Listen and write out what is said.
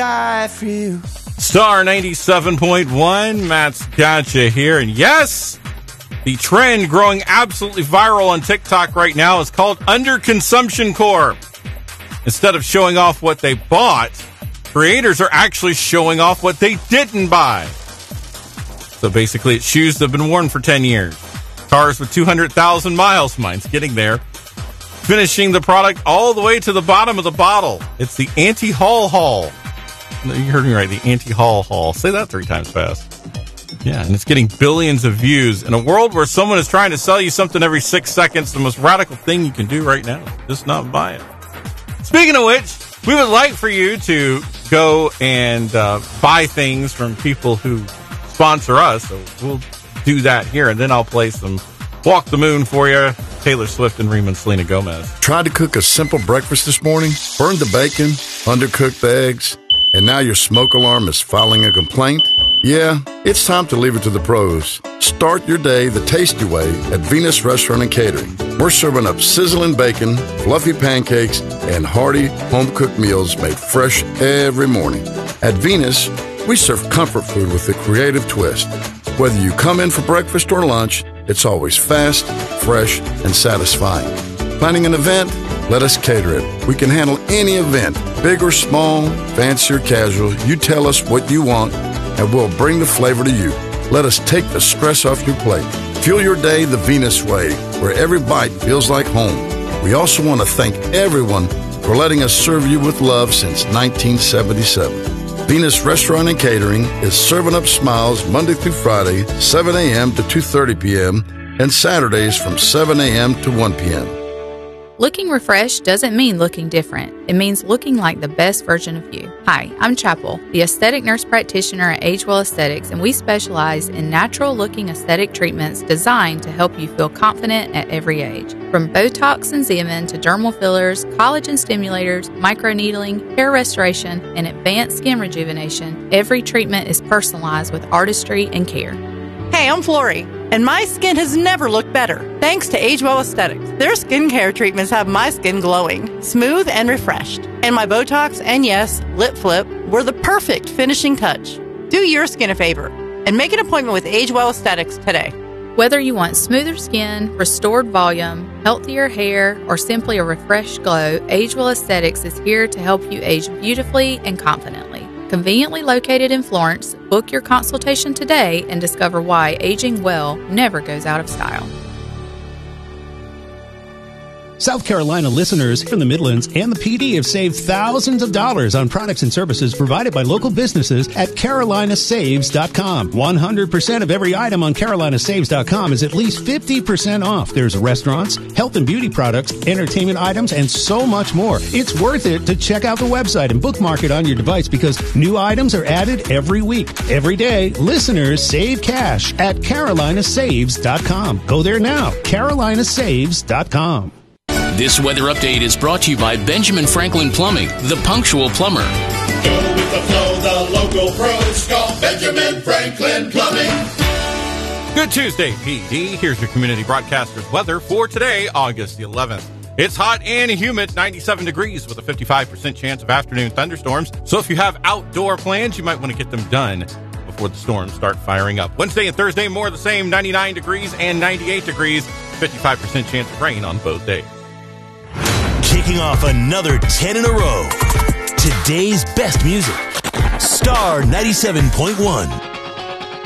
die for you. Star 97.1, Matt's Gotcha here. And yes, the trend growing absolutely viral on TikTok right now is called underconsumption core. Instead of showing off what they bought, creators are actually showing off what they didn't buy. So basically, it's shoes that have been worn for 10 years. Cars with 200,000 miles. Mine's getting there. Finishing the product all the way to the bottom of the bottle. It's the anti-haul haul. No, you heard me right, the anti-haul haul. Say that 3 times fast. Yeah, and it's getting billions of views. In a world where someone is trying to sell you something every 6 seconds, the most radical thing you can do right now is just not buy it. Speaking of which, we would like for you to go and buy things from people who sponsor us. So we'll do that here, and then I'll play some Walk the Moon for you. Taylor Swift and Rima and Selena Gomez. Tried to cook a simple breakfast this morning, burned the bacon, undercooked the eggs, and now your smoke alarm is filing a complaint? Yeah, it's time to leave it to the pros. Start your day the tasty way at Venus Restaurant and Catering. We're serving up sizzling bacon, fluffy pancakes, and hearty home-cooked meals made fresh every morning. At Venus, we serve comfort food with a creative twist. Whether you come in for breakfast or lunch, it's always fast, fresh, and satisfying. Planning an event? Let us cater it. We can handle any event, big or small, fancy or casual. You tell us what you want, and we'll bring the flavor to you. Let us take the stress off your plate. Fuel your day the Venus way, where every bite feels like home. We also want to thank everyone for letting us serve you with love since 1977. Venus Restaurant and Catering is serving up smiles Monday through Friday, 7 a.m. to 2:30 p.m., and Saturdays from 7 a.m. to 1 p.m. Looking refreshed doesn't mean looking different. It means looking like the best version of you. Hi, I'm Chapel, the aesthetic nurse practitioner at Agewell Aesthetics, and we specialize in natural-looking aesthetic treatments designed to help you feel confident at every age. From Botox and Xeomin to dermal fillers, collagen stimulators, microneedling, hair restoration, and advanced skin rejuvenation, every treatment is personalized with artistry and care. Hey, I'm Flory, and my skin has never looked better, thanks to Agewell Aesthetics. Their skincare treatments have my skin glowing, smooth, and refreshed. And my Botox and, yes, lip flip were the perfect finishing touch. Do your skin a favor and make an appointment with Agewell Aesthetics today. Whether you want smoother skin, restored volume, healthier hair, or simply a refreshed glow, Agewell Aesthetics is here to help you age beautifully and confidently. Conveniently located in Florence, book your consultation today and discover why aging well never goes out of style. South Carolina listeners from the Midlands and the PD have saved thousands of dollars on products and services provided by local businesses at carolinasaves.com. 100% of every item on carolinasaves.com is at least 50% off. There's restaurants, health and beauty products, entertainment items, and so much more. It's worth it to check out the website and bookmark it on your device because new items are added every week. Every day, listeners save cash at carolinasaves.com. Go there now, carolinasaves.com. This weather update is brought to you by Benjamin Franklin Plumbing, the punctual plumber. Go with the flow, the local pros call Benjamin Franklin Plumbing. Good Tuesday, PD. Here's your community broadcaster's weather for today, August the 11th. It's hot and humid, 97 degrees with a 55% chance of afternoon thunderstorms. So if you have outdoor plans, you might want to get them done before the storms start firing up. Wednesday and Thursday, more of the same, 99 degrees and 98 degrees, 55% chance of rain on both days. Kicking off another 10 in a row. Today's best music. Star 97.1.